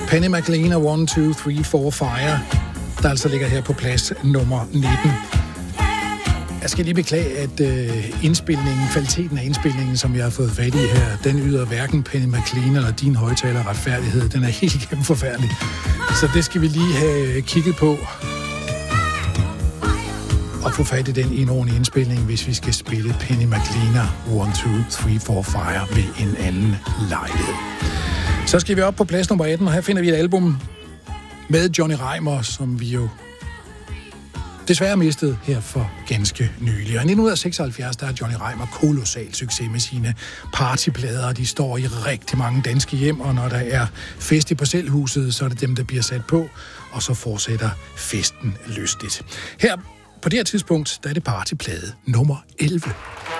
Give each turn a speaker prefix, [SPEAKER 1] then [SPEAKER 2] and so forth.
[SPEAKER 1] Penny McLean og 1, 2, 3, 4 Fire, der altså ligger her på plads nummer 19. Jeg skal lige beklage, at kvaliteten af indspilningen, som jeg har fået fat i her, den yder hverken Penny McLean eller din højtaler retfærdighed. Den er helt igennem forfærdelig. Så det skal vi lige have kigget på og få fat i den i en ordentlig indspilning, hvis vi skal spille Penny McLean og 1, 2, 3, 4 Fire ved en anden lejlighed. Så skal vi op på plads nummer 18, og her finder vi et album med Johnny Reimer, som vi jo desværre mistet her for ganske nylig. Og i 1976, der er Johnny Reimer kolossal succes med sine partyplader. De står i rigtig mange danske hjem, og når der er fest i parcelhuset, så er det dem, der bliver sat på, og så fortsætter festen lystigt. Her på det her tidspunkt, der er det partyplade nummer 11.